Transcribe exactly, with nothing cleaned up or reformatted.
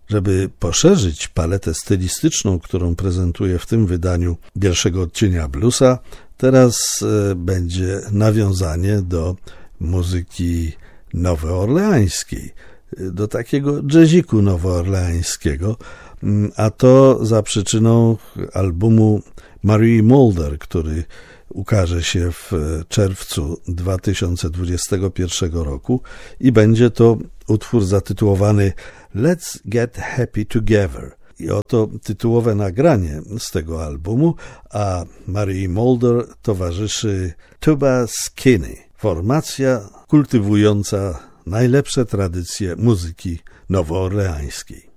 Żeby poszerzyć paletę stylistyczną, którą prezentuję w tym wydaniu pierwszego odcienia bluesa, teraz będzie nawiązanie do muzyki nowoorleańskiej, do takiego jazziku nowoorleańskiego, a to za przyczyną albumu Marie Mulder, który ukaże się w czerwcu dwa tysiące dwudziestego pierwszego roku i będzie to utwór zatytułowany Let's Get Happy Together. I oto tytułowe nagranie z tego albumu, a Marie Mulder towarzyszy Tuba Skinny, formacja kultywująca najlepsze tradycje muzyki nowoorleańskiej.